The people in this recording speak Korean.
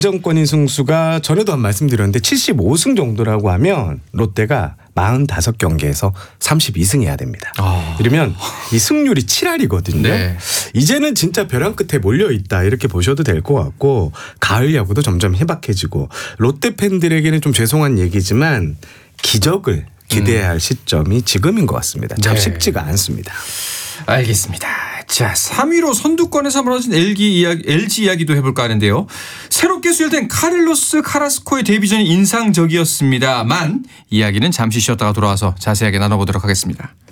정권인 승수가 전에도 한 말씀드렸는데 75승 정도라고 하면 롯데가 45경기에서 32승해야 됩니다. 이러면 이 승률이 7할이거든요. 네. 이제는 진짜 벼랑 끝에 몰려있다 이렇게 보셔도 될 것 같고 가을 야구도 점점 희박해지고 롯데 팬들에게는 좀 죄송한 얘기지만 기적을 기대해야 할 시점이 지금인 것 같습니다. 참 네. 쉽지가 않습니다. 알겠습니다. 자, 3위로 선두권에서 멀어진 LG 이야기도 해볼까 하는데요. 새롭게 수혈된 카를로스 카라스코의 데뷔전이 인상적이었습니다만 이야기는 잠시 쉬었다가 돌아와서 자세하게 나눠보도록 하겠습니다.